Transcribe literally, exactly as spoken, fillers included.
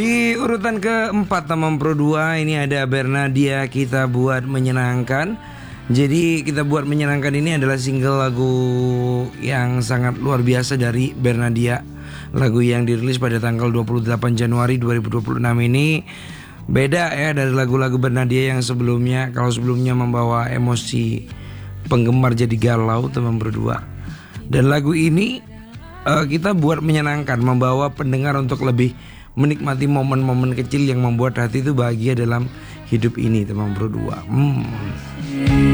Di urutan keempat teman Pro dua ini ada Bernadia, Kita Buat Menyenangkan. Jadi Kita Buat Menyenangkan ini adalah single lagu yang sangat luar biasa dari Bernadia. Lagu yang dirilis pada tanggal dua puluh delapan Januari dua ribu dua puluh enam ini beda ya dari lagu-lagu Bernadia yang sebelumnya. Kalau sebelumnya membawa emosi penggemar jadi galau teman Pro dua. Dan lagu ini uh, Kita Buat Menyenangkan, membawa pendengar untuk lebih menikmati momen-momen kecil yang membuat hati itu bahagia dalam hidup ini teman Pro dua. hmm.